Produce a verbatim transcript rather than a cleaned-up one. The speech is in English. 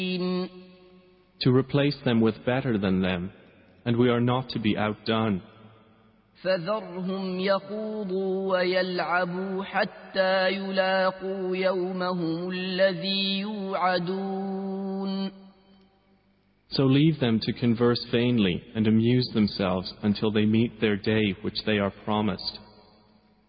To replace them with better than them, and we are not to be outdone. فذرهم يخوضوا ويلعبوا حتى يلاقوا يومهم الذي يوعدون. So leave them to converse vainly and amuse themselves until they meet their day which they are promised.